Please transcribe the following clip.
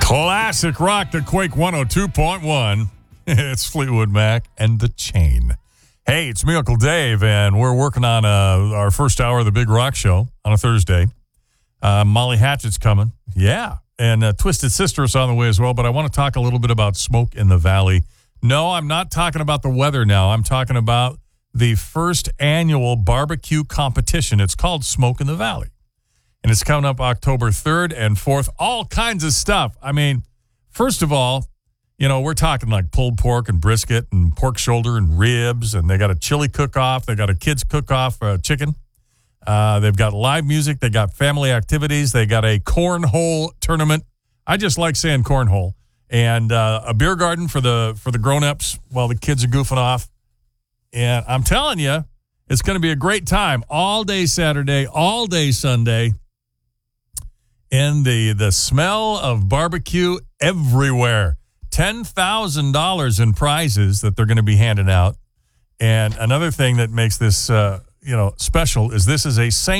Classic rock to Quake 102.1. It's Fleetwood Mac and The Chain. Hey, it's me, Uncle Dave, and we're working on our first hour of the Big Rock Show on a Thursday. Molly Hatchett's coming. Yeah. And Twisted Sister is on the way as well, but I want to talk a little bit about Smoke in the Valley. No, I'm not talking about the weather now. I'm talking about the first annual barbecue competition. It's called Smoke in the Valley. And it's coming up October 3rd and 4th. All kinds of stuff. I mean, first of all, you know, we're talking like pulled pork and brisket and pork shoulder and ribs. And they got a chili cook-off. They got a kids cook-off chicken. They've got live music. They got family activities. They got a cornhole tournament. I just like saying cornhole. And a beer garden for the grown-ups while the kids are goofing off. And I'm telling you, it's going to be a great time. All day Saturday, all day Sunday. And the smell of barbecue everywhere. $10,000 in prizes that they're going to be handing out. And another thing that makes this special is this is a St.